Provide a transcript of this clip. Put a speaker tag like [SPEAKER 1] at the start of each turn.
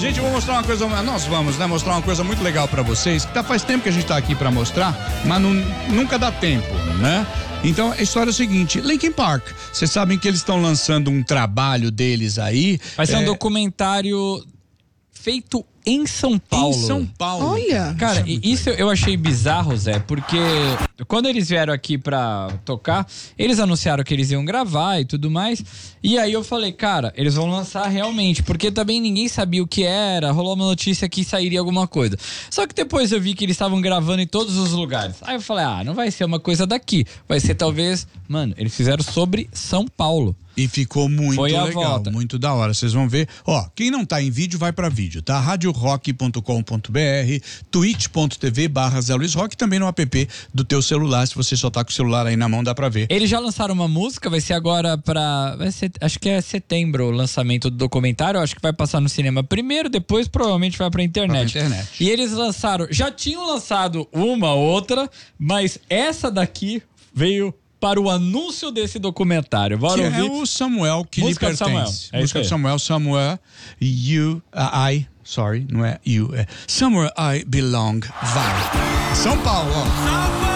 [SPEAKER 1] Gente, eu vou mostrar uma coisa, nós vamos, né, mostrar uma coisa muito legal pra vocês, que faz tempo que a gente tá aqui pra mostrar, mas nunca dá tempo, né? Então, a história é o seguinte, Linkin Park, vocês sabem que eles estão lançando um trabalho deles aí.
[SPEAKER 2] Vai ser um documentário feito em São Paulo.
[SPEAKER 1] Em São Paulo.
[SPEAKER 3] Olha.
[SPEAKER 2] Cara, isso eu achei bizarro, Zé, porque quando eles vieram aqui pra tocar, eles anunciaram que eles iam gravar e tudo mais, e aí eu falei, cara, eles vão lançar realmente, porque também ninguém sabia o que era, rolou uma notícia que sairia alguma coisa. Só que depois eu vi que eles estavam gravando em todos os lugares. Aí eu falei, não vai ser uma coisa daqui, vai ser talvez, mano, eles fizeram sobre São Paulo.
[SPEAKER 1] E ficou muito legal,
[SPEAKER 2] volta.
[SPEAKER 1] muito da hora. Vocês vão ver. Ó, quem não tá em vídeo, vai pra vídeo, tá? radiorock.com.br, twitch.tv/Zé Luiz Rock, também no app do teu celular. Se você só tá com o celular aí na mão, dá pra ver.
[SPEAKER 2] Eles já lançaram uma música, vai ser agora acho que é setembro o lançamento do documentário, acho que vai passar no cinema primeiro, depois provavelmente vai pra internet. E eles já tinham lançado uma outra, mas essa daqui veio para o anúncio desse documentário. Bora ouvir?
[SPEAKER 1] É o Samuel que
[SPEAKER 2] música
[SPEAKER 1] lhe pertence. Música de Samuel, não é You, é Somewhere I Belong, vai. São Paulo, ó.